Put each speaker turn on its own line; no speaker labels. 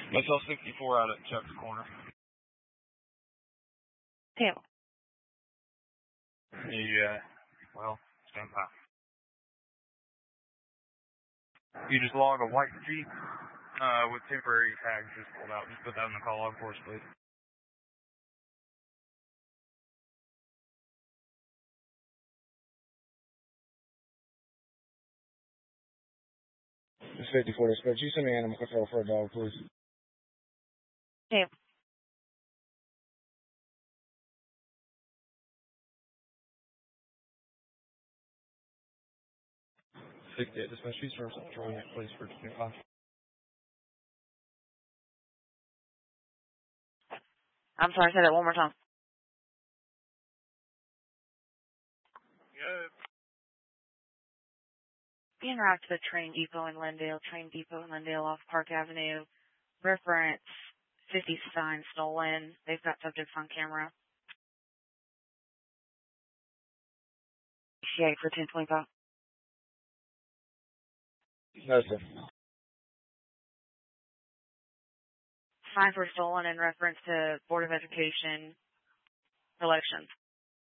SL 64 out at Chuck's Corner.
Tail.
Yeah, well, stand by. You just log a white Jeep with temporary tags just pulled out. Just put that in the call log for us, please. It's 54 dispatch. You send me animal control for a dog, please.
Tail.
Dispatch. Use service control unit, please, for 25.
I'm sorry, say that one more time.
Yep.
Being route to the train depot in Lindale off Park Avenue. Reference 50 sign stolen. They've got subjects on camera. CA for 1025.
No, sir.
Signs were stolen in reference to Board of Education elections.